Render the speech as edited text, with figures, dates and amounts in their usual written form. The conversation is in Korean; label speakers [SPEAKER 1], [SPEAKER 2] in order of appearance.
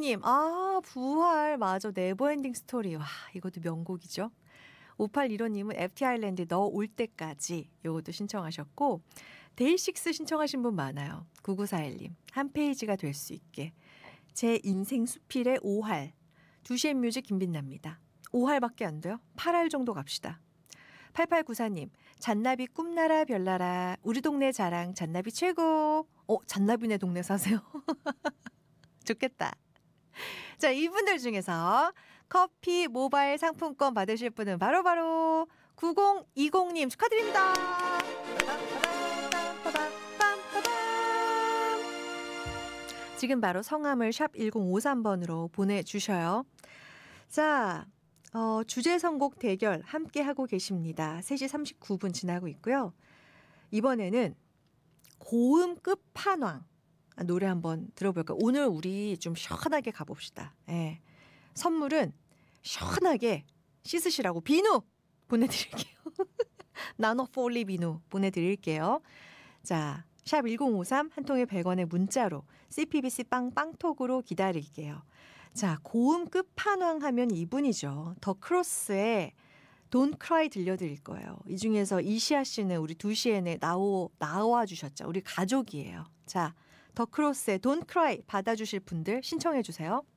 [SPEAKER 1] 5815님, 아, 부활, 맞아. 네버엔딩 스토리. 와, 이것도 명곡이죠. 5815님은 FT 아일랜드 너 올 때까지 요것도 신청하셨고, 데이식스 신청하신 분 많아요. 9941님, 한 페이지가 될 수 있게. 제 인생 수필의 5할. 2시엔 뮤직 김빛납니다. 5할밖에 안 돼요? 8할 정도 갑시다. 8894님, 잔나비 꿈나라 별나라 우리 동네 자랑 잔나비 최고. 잔나비네 동네 사세요? 좋겠다. 자, 이분들 중에서 커피 모바일 상품권 받으실 분은 바로바로 9020님 축하드립니다. 지금 바로 성함을 샵 1053번으로 보내주셔요. 자, 주제 선곡 대결 함께 하고 계십니다. 3시 39분 지나고 있고요. 이번에는 고음 끝판왕 노래 한번 들어볼까요? 오늘 우리 좀 시원하게 가봅시다. 예. 선물은 시원하게 씻으시라고 비누 보내드릴게요. 나노 폴리 비누 보내드릴게요. 자, 샵 1053 한 통에 100원의 문자로 CPBC 빵빵톡으로 기다릴게요. 자, 고음 끝판왕 하면 이분이죠. 더 크로스의 Don't Cry 들려드릴 거예요. 이 중에서 이시아 씨는 우리 2시에 나와주셨죠. 우리 가족이에요. 자, 더 크로스의 Don't Cry 받아주실 분들 신청해 주세요.